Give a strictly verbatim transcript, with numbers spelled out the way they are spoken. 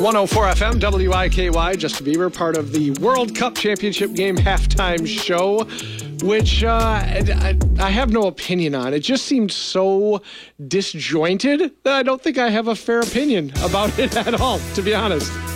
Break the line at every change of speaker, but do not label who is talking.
one oh four F M, W I K Y, Justin Bieber, part of the World Cup Championship Game halftime show, which uh, I, I have no opinion on. It just seemed so disjointed that I don't think I have a fair opinion about it at all, to be honest.